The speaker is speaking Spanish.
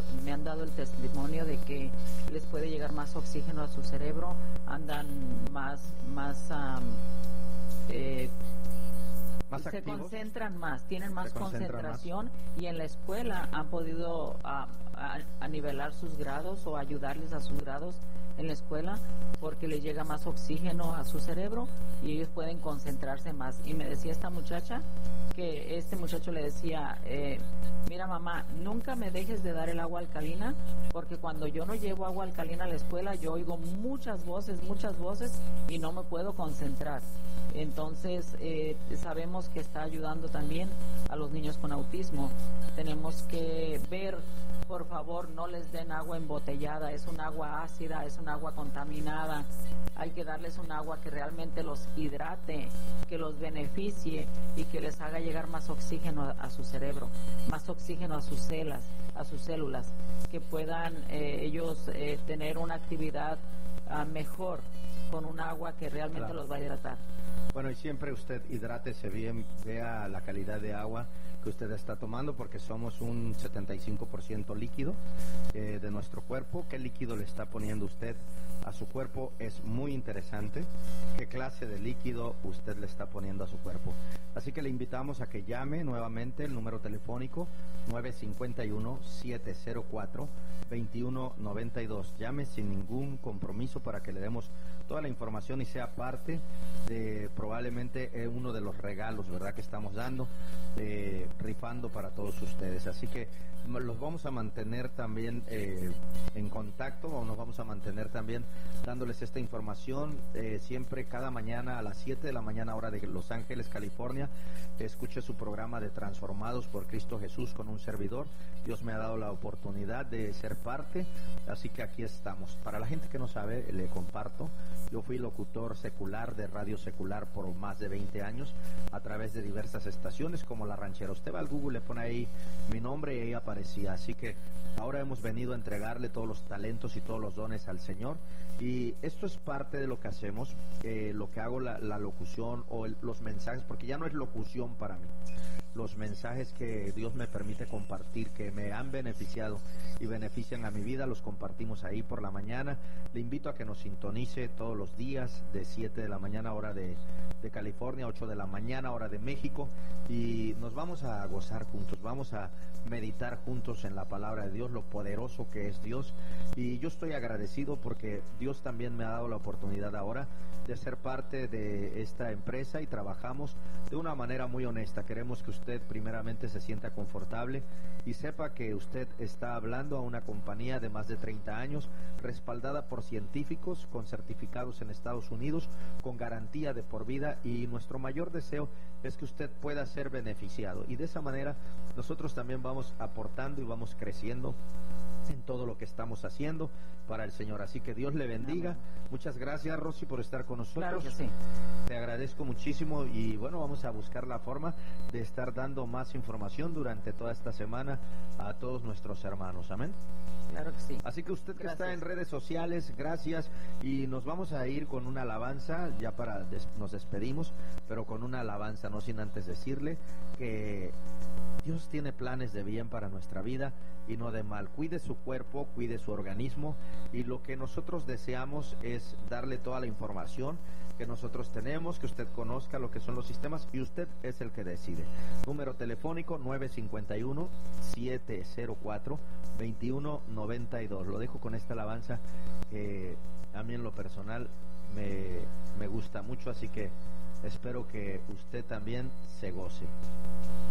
me han dado el testimonio de que les puede llegar más oxígeno a su cerebro, andan más se activos, concentran más, tienen más concentración más. Y en la escuela han podido a nivelar sus grados o ayudarles a sus grados en la escuela porque les llega más oxígeno a su cerebro y ellos pueden concentrarse más. Y me decía esta muchacha que este muchacho le decía, mira mamá, nunca me dejes de dar el agua alcalina porque cuando yo no llevo agua alcalina a la escuela yo oigo muchas voces y no me puedo concentrar. Entonces sabemos que está ayudando también a los niños con autismo. Tenemos que ver, por favor, no les den agua embotellada, es un agua ácida, es un agua contaminada. Hay que darles un agua que realmente los hidrate, que los beneficie y que les haga llegar más oxígeno a su cerebro, más oxígeno a sus células, que puedan ellos tener una actividad mejor con un agua que realmente los va a hidratar. Bueno, y siempre usted hidrátese bien, vea la calidad de agua que usted está tomando, porque somos un 75% líquido de nuestro cuerpo. ¿Qué líquido le está poniendo usted a su cuerpo? Es muy interesante qué clase de líquido usted le está poniendo a su cuerpo. Así que le invitamos a que llame nuevamente el número telefónico 951-704-2192. Llame sin ningún compromiso para que le demos toda la información y sea parte de probablemente uno de los regalos, ¿verdad?, que estamos dando, rifando para todos ustedes. Así que los vamos a mantener también en contacto, o nos vamos a mantener también dándoles esta información siempre cada mañana a las 7 de la mañana hora de Los Ángeles, California. Escuche su programa de Transformados por Cristo Jesús con un servidor. Dios me ha dado la oportunidad de ser parte, así que aquí estamos. Para la gente que no sabe, le comparto, yo fui locutor secular de radio secular por más de 20 años a través de diversas estaciones como La Ranchera. Usted va al Google, le pone ahí mi nombre y ahí aparecía. Así que ahora hemos venido a entregarle todos los talentos y todos los dones al Señor, y esto es parte de lo que hacemos, lo que hago, la locución o los mensajes, porque ya no es locución para mí. Los mensajes que Dios me permite compartir, que me han beneficiado y benefician a mi vida, los compartimos ahí por la mañana. Le invito a que nos sintonice todos los días de 7 de la mañana hora de California, 8 de la mañana hora de México, y nos vamos a gozar juntos, vamos a meditar juntos en la palabra de Dios, lo poderoso que es Dios. Y yo estoy agradecido porque Dios también me ha dado la oportunidad ahora de ser parte de esta empresa, y trabajamos de una manera muy honesta. Queremos que usted primeramente se sienta confortable y sepa que usted está hablando a una compañía de más de 30 años, respaldada por científicos con certificados en Estados Unidos, con garantía de por vida, y nuestro mayor deseo es que usted pueda ser beneficiado, y de esa manera nosotros también vamos aportando y vamos creciendo en todo lo que estamos haciendo para el Señor. Así que Dios le bendiga. Amén. Muchas gracias, Rosy, por estar con nosotros. Claro que sí. Te agradezco muchísimo, y bueno, vamos a buscar la forma de estar dando más información durante toda esta semana a todos nuestros hermanos. Amén. Claro que sí. Así que usted que está en redes sociales, gracias, y nos vamos a ir con una alabanza, ya para nos despedimos, pero con una alabanza, no sin antes decirle que Dios tiene planes de bien para nuestra vida y no de mal. Cuide su cuerpo, cuide su organismo, y lo que nosotros deseamos es darle toda la información que nosotros tenemos, que usted conozca lo que son los sistemas, y usted es el que decide. Número telefónico 951-704-2192. Lo dejo con esta alabanza que a mí en lo personal me gusta mucho, así que espero que usted también se goce.